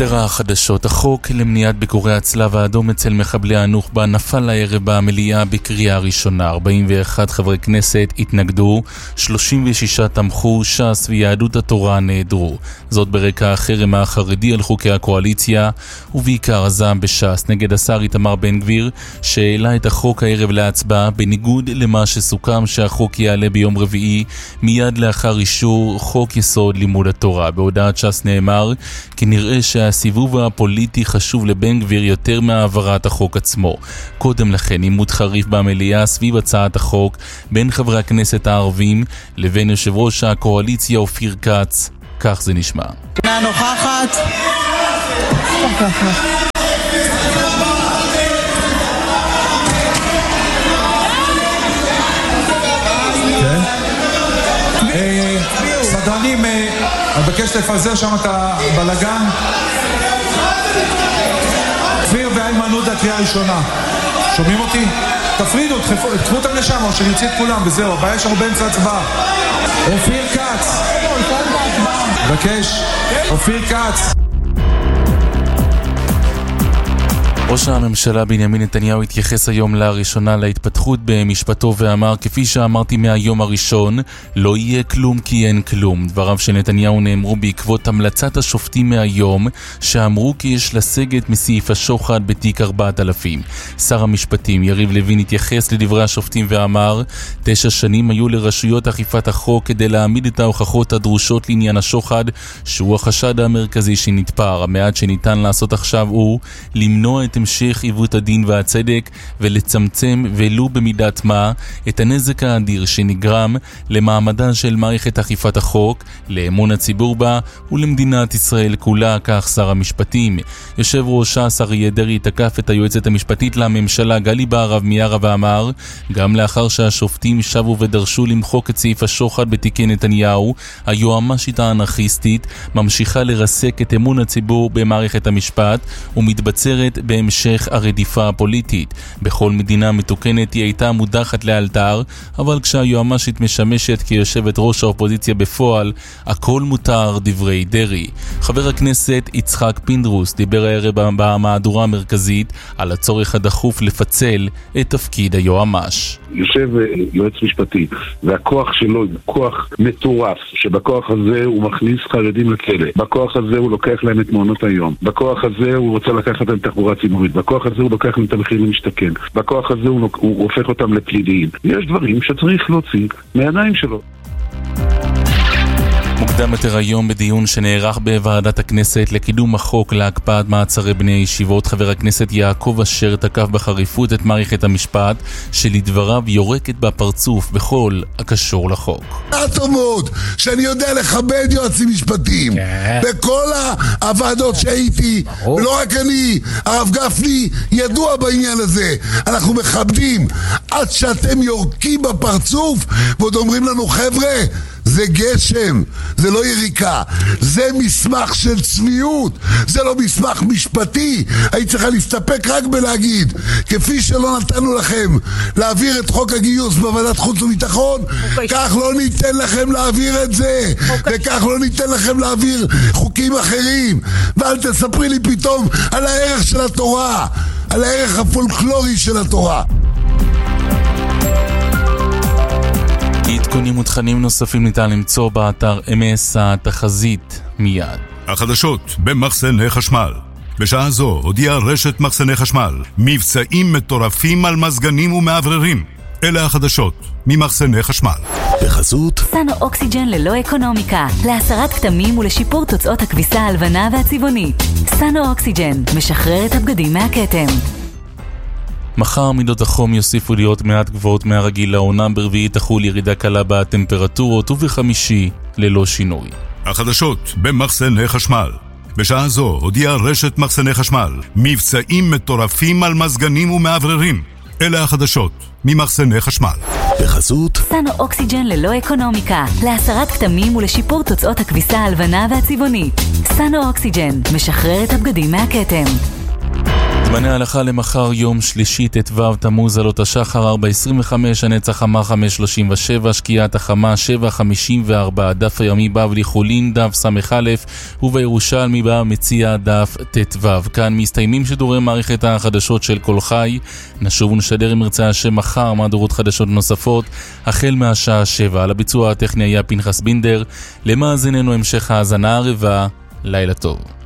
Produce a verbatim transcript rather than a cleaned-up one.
יתר החדשות, החוק למניעת ביקורי הצלב האדום אצל מחבלי הנוח'בה נפל הערב במליאה בקריאה ראשונה. ארבעים ואחד חברי כנסת התנגדו, שלושים ושישה תמכו, ש"ס ויהדות התורה נעדרו. זאת ברקע החרם החרדי על חוקי הקואליציה, ובעיקר הזעם בש"ס נגד השר איתמר בן גביר, שהעלה את החוק הערב להצבעה, בניגוד למה שסוכם שהחוק יעלה ביום רביעי, מיד לאחר אישור חוק יסוד לימוד התורה. בהודעת ש"ס נאמר כי נראה שהסיבוב הפוליטי חשוב לבן גביר יותר מהעברת החוק עצמו. קודם לכן עימות חריף במליאה סביב הצעת החוק בין חברי הכנסת הערבים לבין יושב ראש הקואליציה אופיר כץ. כך זה נשמע. נוכחת. סדרנים, אני מבקש לפזר שם את הבלגן. כפיר ואיימן עודה קריאה ראשונה. שומעים אותי? תפרידו, תקחו אותם לשם או שנוציא את כולם וזהו, הבעיה שלנו באמצע הצבעה. אופיר כץ. מבקש, אופיר כץ. ראש הממשלה בנימין נתניהו התייחס היום לראשונה להתפתחות במשפטו ואמר, כפי שאמרתי מהיום הראשון, לא יהיה כלום כי אין כלום. דבריו של נתניהו נאמרו בעקבות המלצת השופטים מהיום, שאמרו כי יש לסגת מסעיף השוחד בתיק ארבעת אלפים. שר המשפטים יריב לוין התייחס לדברי השופטים ואמר, תשע שנים היו לרשויות אכיפת החוק כדי להעמיד את ההוכחות הדרושות לעניין השוחד, שהוא החשד המרכזי שנתפר. המעט שניתן לעשות עכשיו הוא למנוע את המשך עיוות הדין והצדק ולצמצם ולו במידת מה את הנזק האדיר שנגרם למעמדה של מערכת אכיפת החוק, לאמון הציבור בה ולמדינת ישראל כולה. כך שר המשפטים. יושב ראש ש"ס אריה דרעי תקף את היועצת המשפטית לממשלה גלי בהרב מיארה ואמר, גם לאחר שהשופטים שבו ודרשו למחוק את סעיף השוחד בתיקי נתניהו, היועמ"שית האנרכיסטית ממשיכה לרסק את אמון הציבור במערכת המשפט ומתבצרת בהמשך המשך הרדיפה הפוליטית. בכל מדינה מתוקנת היא הייתה מודחת לאלתר, אבל כשהיועמ"שית משמשת כיושבת ראש האופוזיציה בפועל, הכל מותר, דברי דרעי. חבר הכנסת יצחק פינדרוס דיבר הערב במהדורה המרכזית על הצורך הדחוף לפצל את תפקיד היועמ"ש. יושב יועץ משפטי, והכוח שלו הוא כוח מטורף, שבכוח הזה הוא מכניס חרדים לכלא, בכוח הזה הוא לוקח להם את מעונות היום, בכוח הזה הוא רוצה לקחת להם תחבורה ציבורית, בכוח הזה הוא לוקח להם את המחיר למשתכן, בכוח הזה הוא, הוא הופך אותם לפליליים. יש דברים שצריך להוציא מהעיניים שלו. מוקדם יותר היום בדיון שנערך בוועדת הכנסת לקידום החוק להקפאת מעצרי בני הישיבות, חבר הכנסת יעקב אשר תקף בחריפות את מערכת המשפט שלדבריו יורקת בפרצוף בכל הקשור לחוק. מאוד שאני יודע לכבד יועצים משפטיים בכל הוועדות שהייתי, לא רק אני, הרב גפני ידוע בעניין הזה. אנחנו מכבדים עד שאתם יורקים בפרצוף ועוד אומרים לנו, חבר'ה, זה גשם, זה לא יריקה, זה מסמך של צביעות, זה לא מסמך משפטי. היית צריכה להסתפק רק בלהגיד, כפי שלא נתנו לכם להעביר את חוק הגיוס בוועדת חוץ וביטחון, כך לא ניתן לכם להעביר את זה, וכך לא ניתן לכם להעביר חוקים אחרים. ואל תספרי לי פתאום על הערך של התורה, על הערך הפולקלורי של התורה. עדכונים ותכנים נוספים ניתן למצוא באתר אמס התחזית מיד. החדשות במחסני חשמל. בשעה זו הודיעה רשת מחסני חשמל מבצעים מטורפים על מזגנים ומעבררים. אלה החדשות ממחסני חשמל. בחסות סנו אוקסיג'ן ללא אקונומיקה, להסרת כתמים ולשיפור תוצאות הכביסה הלבנה והצבעונית. סנו אוקסיג'ן משחרר את הבגדים מהכתם. מחר מידות החום יוסיפו להיות מעט גבוהות מהרגיל לעונה, ברביעי תחול ירידה קלה בטמפרטורות ובחמישי ללא שינוי. החדשות במחסני חשמל. בשעה זו הודיעה רשת מחסני חשמל מבצעים מטורפים על מזגנים ומעבררים. אלה החדשות ממחסני חשמל. בחסות סנו אוקסיג'ן ללא אקונומיקה, להסרת כתמים ולשיפור תוצאות הכביסה הלבנה והצבעונית. סנו אוקסיג'ן משחרר את הבגדים מהכתם. זמני ההלכה למחר יום שלישי ט"ו תמוז עלות השחר ארבע עשרים וחמש, הנצח חמה חמש שלושים ושבע, שקיעת החמה שבע חמישים וארבע, דף היומי בבלי חולין דף סמך א', ובירושלמי בא מציע דף ט"ו. כאן מסתיימים שידורי מערכת החדשות של כל חי. נשוב ונשדר עם רצה השם מחר מהדורות חדשות נוספות החל מהשעה שבע. על הביצוע הטכני היה פנחס בינדר. למאזיננו המשך האזנה ערבה, לילה טוב.